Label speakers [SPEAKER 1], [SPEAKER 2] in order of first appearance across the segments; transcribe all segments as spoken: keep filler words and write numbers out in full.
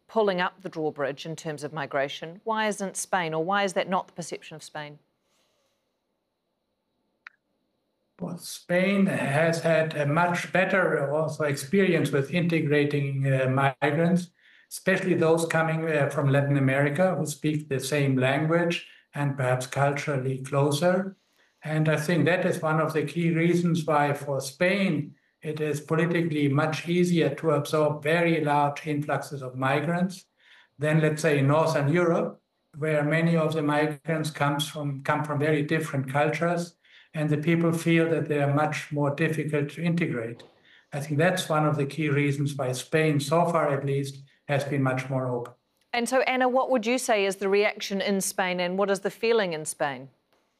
[SPEAKER 1] pulling up the drawbridge in terms of migration. Why isn't Spain, or why is that not the perception of Spain?
[SPEAKER 2] Well, Spain has had a much better also experience with integrating uh, migrants, especially those coming uh, from Latin America who speak the same language and perhaps culturally closer. And I think that is one of the key reasons why for Spain it is politically much easier to absorb very large influxes of migrants than, let's say, in Northern Europe, where many of the migrants comes from, come from very different cultures, and the people feel that they are much more difficult to integrate. I think that's one of the key reasons why Spain, so far at least, has been much more open.
[SPEAKER 1] And so, Anna, what would you say is the reaction in Spain, and what is the feeling in Spain?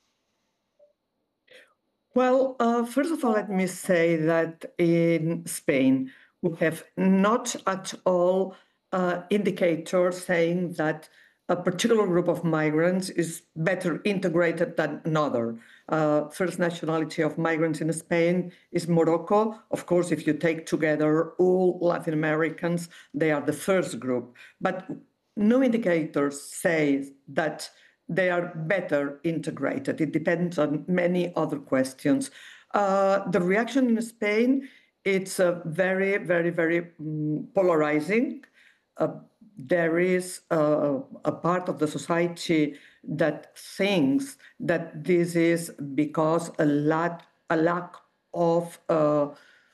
[SPEAKER 3] Well, uh, first of all, let me say that in Spain, we have not at all uh, indicators saying that a particular group of migrants is better integrated than another. Uh, first nationality of migrants in Spain is Morocco. Of course, if you take together all Latin Americans, they are the first group. But no indicators say that they are better integrated. It depends on many other questions. Uh, the reaction in Spain, it's uh, very, very, very um, polarizing. Uh, there is uh, a part of the society that thinks that this is because a lack, a lack of uh,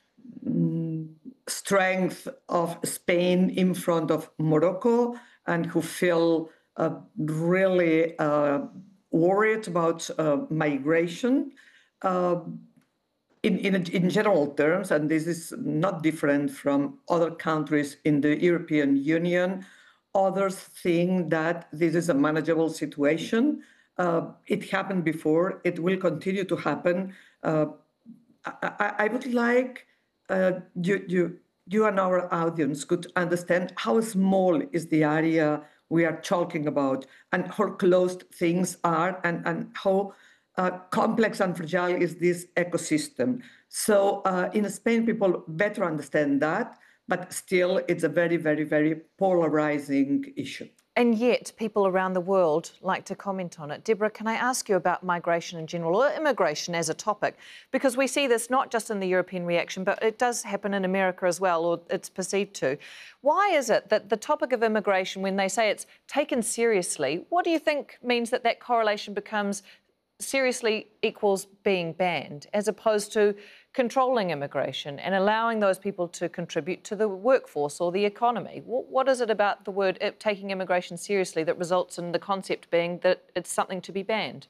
[SPEAKER 3] strength of Spain in front of Morocco, and who feel uh, really uh, worried about uh, migration. Uh, in, in, in general terms, and this is not different from other countries in the European Union, others think that this is a manageable situation. Uh, it happened before, it will continue to happen. Uh, I, I would like uh, you, you, you and our audience could understand how small is the area we are talking about, and how closed things are, and, and how uh, complex and fragile is this ecosystem. So uh, in Spain, people better understand that, but still it's a very, very, very polarizing issue.
[SPEAKER 1] And yet people around the world like to comment on it. Deborah, can I ask you about migration in general, or immigration as a topic? Because we see this not just in the European reaction, but it does happen in America as well, or it's perceived to. Why is it that the topic of immigration, when they say it's taken seriously, what do you think means that that correlation becomes seriously equals being banned, as opposed to controlling immigration and allowing those people to contribute to the workforce or the economy? What, what is it about the word it, taking immigration seriously that results in the concept being that it's something to be banned?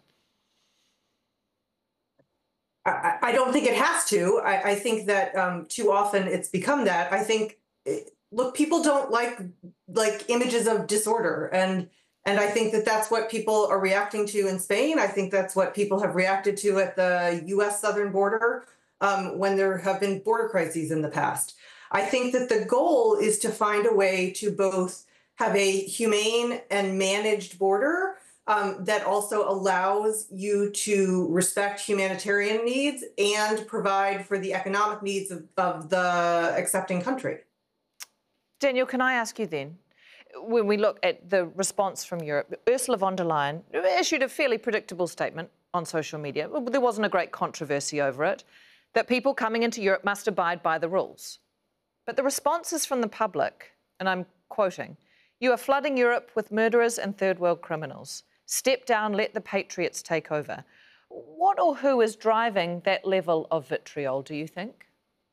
[SPEAKER 4] I, I don't think it has to. I, I think that um, too often it's become that. I think, look, people don't like like images of disorder, and and I think that that's what people are reacting to in Spain. I think that's what people have reacted to at the U S southern border. Um, when there have been border crises in the past. I think that the goal is to find a way to both have a humane and managed border um, that also allows you to respect humanitarian needs and provide for the economic needs of, of the accepting country.
[SPEAKER 1] Daniel, can I ask you then, when we look at the response from Europe, Ursula von der Leyen issued a fairly predictable statement on social media. There wasn't a great controversy over it, that people coming into Europe must abide by the rules. But the responses from the public, and I'm quoting, "You are flooding Europe with murderers and third world criminals. Step down, let the patriots take over." What or who is driving that level of vitriol, do you think?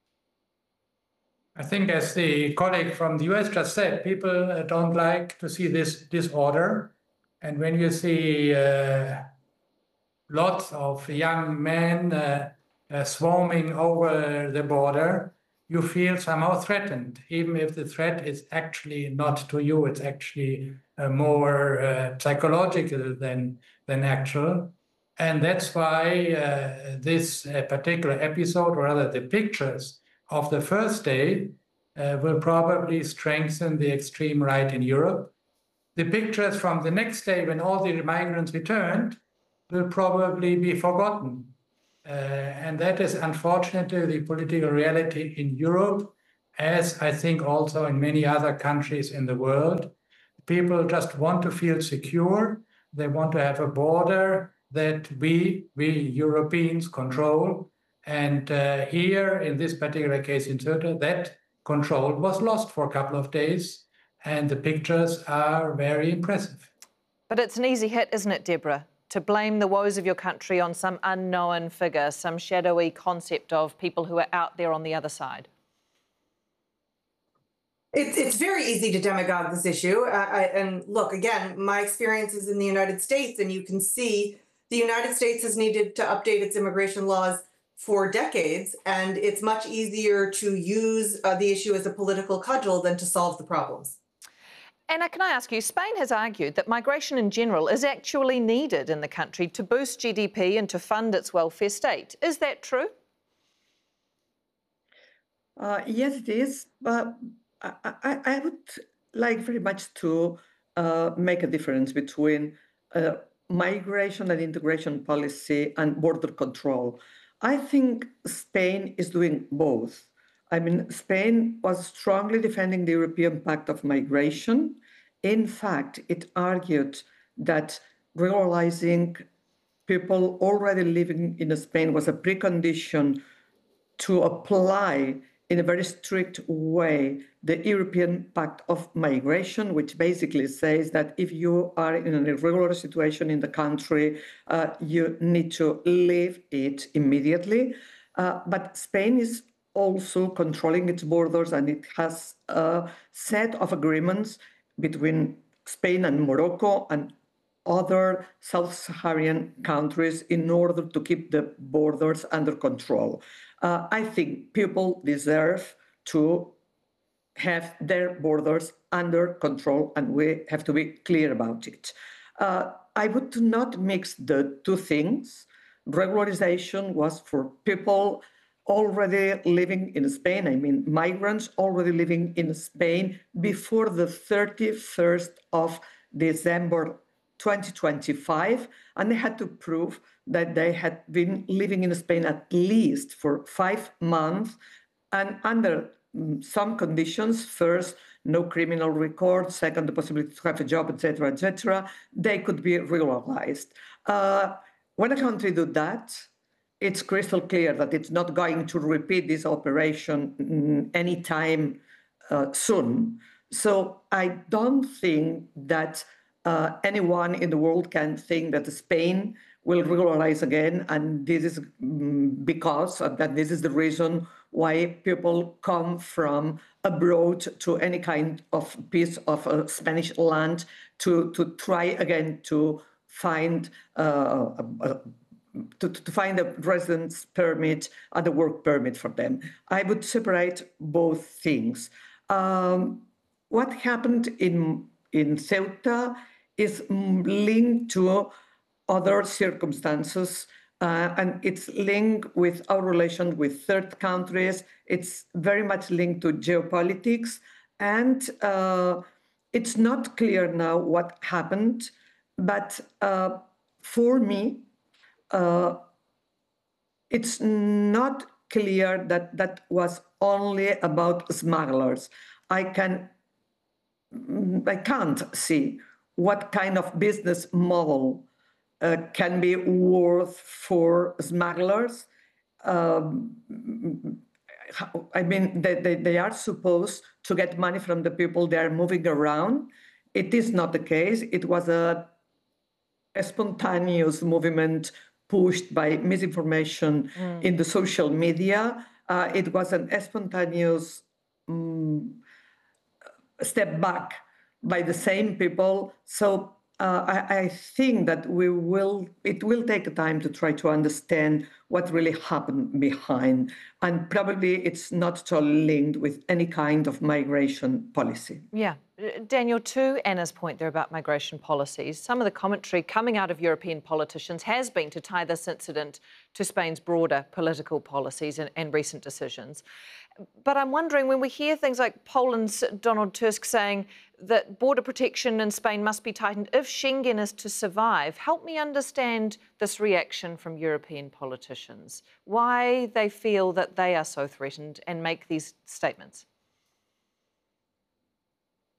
[SPEAKER 2] I think, as the colleague from the U S just said, people don't like to see this disorder. And when you see uh, lots of young men uh, Uh, swarming over the border, you feel somehow threatened, even if the threat is actually not to you, it's actually uh, more uh, psychological than, than actual. And that's why uh, this uh, particular episode, or rather the pictures of the first day, uh, will probably strengthen the extreme right in Europe. The pictures from the next day, when all the migrants returned, will probably be forgotten. Uh, and that is unfortunately the political reality in Europe. as I think also in many other countries in the world. People just want to feel secure. They want to have a border that we, we Europeans control. And uh, here, in this particular case in Ceuta, that control was lost for a couple of days. And the pictures are very impressive.
[SPEAKER 1] But it's an easy hit, isn't it, Deborah, to blame the woes of your country on some unknown figure, some shadowy concept of people who are out there on the other side?
[SPEAKER 4] It's, it's very easy to demagogue this issue. Uh, I, and look, again, my experience is in the United States, and you can see the United States has needed to update its immigration laws for decades, and it's much easier to use uh, the issue as a political cudgel than to solve the problems.
[SPEAKER 1] Anna, can I ask you, Spain has argued that migration in general is actually needed in the country to boost G D P and to fund its welfare state. Is that true?
[SPEAKER 3] Uh, yes, it is. But I, I, I would like very much to uh, make a difference between uh, migration and integration policy and border control. I think Spain is doing both. I mean, Spain was strongly defending the European Pact of Migration. In fact, it argued that regularizing people already living in Spain was a precondition to apply in a very strict way the European Pact of Migration, which basically says that if you are in an irregular situation in the country, uh, you need to leave it immediately. Uh, but Spain is also controlling its borders, and it has a set of agreements between Spain and Morocco and other Sub-Saharan countries in order to keep the borders under control. Uh, I think people deserve to have their borders under control, and we have to be clear about it. Uh, I would not mix the two things. Regularization was for people already living in Spain, I mean migrants already living in Spain before the thirty-first of December twenty twenty-five, and they had to prove that they had been living in Spain at least for five months and under some conditions. First, no criminal record. Second, the possibility to have a job, et cetera, et cetera. They could be regularized. Uh, when a country does that, it's crystal clear that it's not going to repeat this operation anytime uh, soon. So I don't think that uh, anyone in the world can think that Spain will regularize again, and this is because of that this is the reason why people come from abroad to any kind of piece of uh, Spanish land to, to try again to find uh, a, To, to find a residence permit and a work permit for them. I would separate both things. Um, what happened in, in Ceuta is linked to other circumstances, uh, and it's linked with our relation with third countries. It's very much linked to geopolitics, and uh, it's not clear now what happened, but uh, for me, Uh, it's not clear that that was only about smugglers. I can, I can't see what kind of business model uh, can be worth for smugglers. Um, I mean, they, they, they are supposed to get money from the people they are moving around. It is not the case. It was a, a spontaneous movement pushed by misinformation mm. in the social media. Uh, it was an spontaneous um, step back by the same people. So uh, I, I think that we will, it will take time to try to understand what really happened behind. And probably it's not so linked with any kind of migration policy.
[SPEAKER 1] Yeah. Daniel, to Anna's point there about migration policies, some of the commentary coming out of European politicians has been to tie this incident to Spain's broader political policies and, and recent decisions. But I'm wondering, when we hear things like Poland's Donald Tusk saying that border protection in Spain must be tightened if Schengen is to survive, help me understand this reaction from European politicians, why they feel that they are so threatened and make these statements.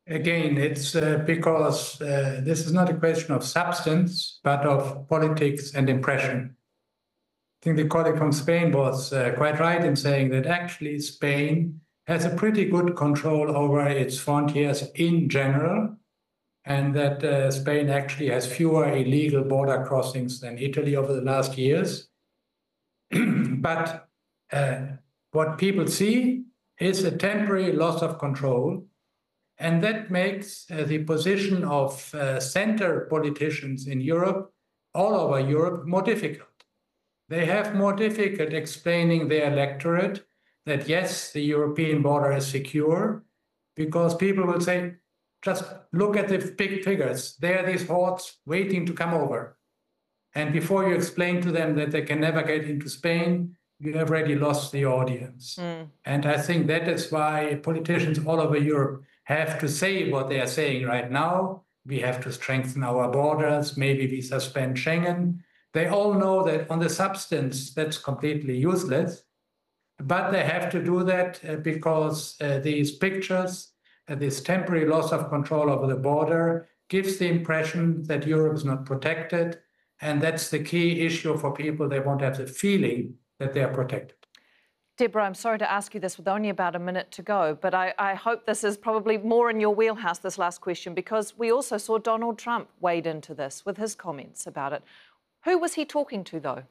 [SPEAKER 2] Again, it's uh, because uh, this is not a question of substance, but of politics and impression. I think the colleague from Spain was uh, quite right in saying that actually Spain has a pretty good control over its frontiers in general, and that uh, Spain actually has fewer illegal border crossings than Italy over the last years. But uh, what people see is a temporary loss of control, and that makes uh, the position of uh, center politicians in Europe, all over Europe, more difficult. They have more difficult explaining their electorate that, yes, the European border is secure, because people will say, just look at the big figures. There are these hordes waiting to come over. And before you explain to them that they can never get into Spain, you have already lost the audience. Mm. And I think that is why politicians all over Europe have to say what they are saying right now. We have to strengthen our borders. Maybe we suspend Schengen. They all know that on the substance, that's completely useless. But they have to do that uh, because uh, these pictures, uh, this temporary loss of control over the border, gives the impression that Europe is not protected. And that's the key issue for people. They want to have the feeling that they are protected.
[SPEAKER 1] Deborah, I'm sorry to ask you this with only about a minute to go, but I, I hope this is probably more in your wheelhouse, this last question, because we also saw Donald Trump wade into this with his comments about it. Who was he talking to, though?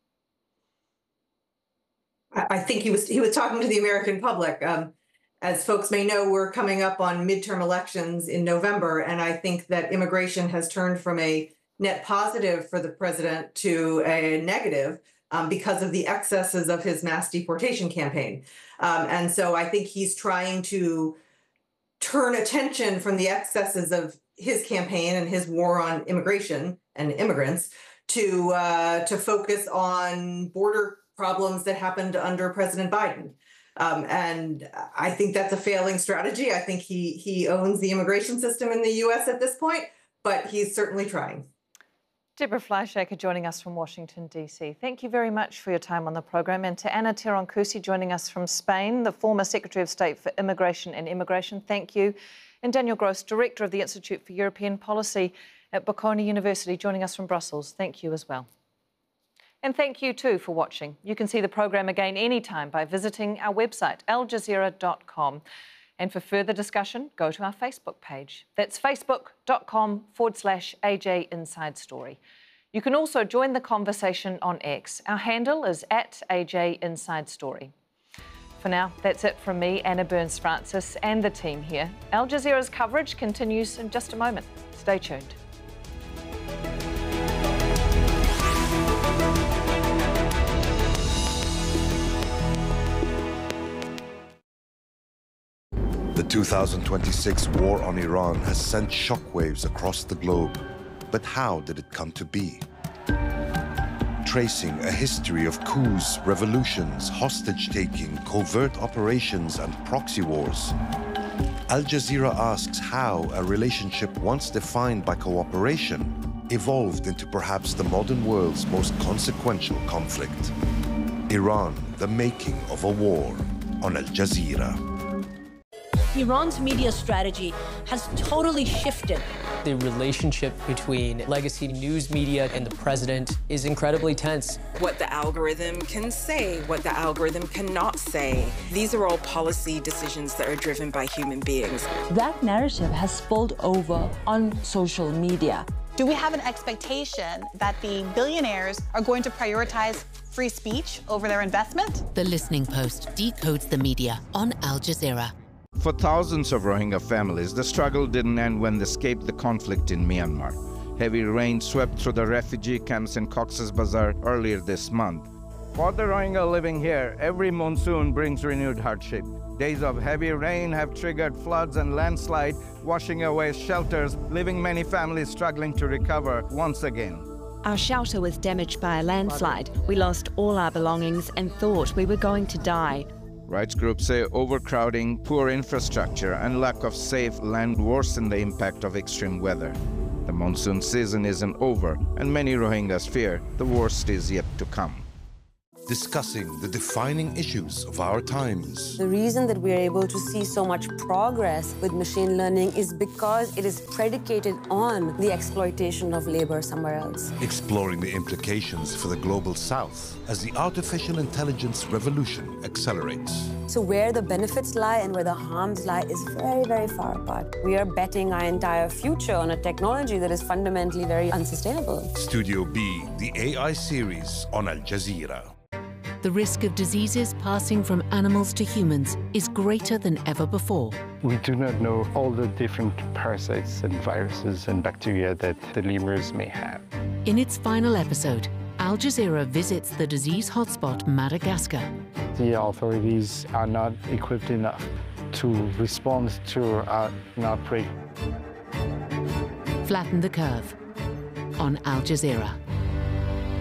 [SPEAKER 4] I think he was he was talking to the American public. Um, as folks may know, we're coming up on midterm elections in November, and I think that immigration has turned from a net positive for the president to a negative um, because of the excesses of his mass deportation campaign. Um, and so I think he's trying to turn attention from the excesses of his campaign and his war on immigration and immigrants to uh, to focus on border problems that happened under President Biden. Um, and I think that's a failing strategy. I think he he owns the immigration system in the U S at this point, but he's certainly trying.
[SPEAKER 1] Deborah Fleischhacker joining us from Washington, D C. Thank you very much for your time on the programme. And to Ana Tirone-Cusy joining us from Spain, the former Secretary of State for Immigration and Immigration. Thank you. And Daniel Gross, Director of the Institute for European Policy at Bocconi University, joining us from Brussels. Thank you as well. And thank you too for watching. You can see the programme again anytime by visiting our website, al jazeera dot com. And for further discussion, go to our Facebook page. That's facebook.com forward slash AJ Inside Story. You can also join the conversation on X. Our handle is at A J Inside Story. For now, that's it from me, Anna Burns-Francis, and the team here. Al Jazeera's coverage continues in just a moment. Stay tuned.
[SPEAKER 5] The two thousand twenty-six war on Iran has sent shockwaves across the globe. But how did it come to be? Tracing a history of coups, revolutions, hostage-taking, covert operations, and proxy wars, Al Jazeera asks how a relationship once defined by cooperation evolved into perhaps the modern world's most consequential conflict. Iran, the making of a war, on Al Jazeera.
[SPEAKER 6] Iran's media strategy has totally shifted.
[SPEAKER 7] The relationship between legacy news media and the president is incredibly tense.
[SPEAKER 8] What the algorithm can say, what the algorithm cannot say. These are all policy decisions that are driven by human beings.
[SPEAKER 9] That narrative has spilled over on social media.
[SPEAKER 10] Do we have an expectation that the billionaires are going to prioritize free speech over their investment?
[SPEAKER 11] The Listening Post decodes the media on Al Jazeera.
[SPEAKER 12] For thousands of Rohingya families, the struggle didn't end when they escaped the conflict in Myanmar. Heavy rain swept through the refugee camps in Cox's Bazar earlier this month. For the Rohingya living here, every monsoon brings renewed hardship. Days of heavy rain have triggered floods and landslide, washing away shelters, leaving many families struggling to recover once again.
[SPEAKER 13] Our shelter was damaged by a landslide. We lost all our belongings and thought we were going to die.
[SPEAKER 12] Rights groups say overcrowding, poor infrastructure, and lack of safe land worsen the impact of extreme weather. The monsoon season isn't over, and many Rohingyas fear the worst is yet to come.
[SPEAKER 5] discussing the defining issues of our times.
[SPEAKER 14] The reason that we're able to see so much progress with machine learning is because it is predicated on the exploitation of labor somewhere else.
[SPEAKER 5] Exploring the implications for the global south as the artificial intelligence revolution accelerates.
[SPEAKER 14] So where the benefits lie and where the harms lie is very, very far apart. We are betting our entire future on a technology that is fundamentally very unsustainable.
[SPEAKER 5] Studio B, the A I series on Al Jazeera.
[SPEAKER 11] The risk of diseases passing from animals to humans is greater than ever before.
[SPEAKER 15] We do not know all the different parasites and viruses and bacteria that the lemurs may have.
[SPEAKER 11] In its final episode, Al Jazeera visits the disease hotspot Madagascar.
[SPEAKER 15] The authorities are not equipped enough to respond to uh, an outbreak.
[SPEAKER 11] Flatten the Curve on Al Jazeera.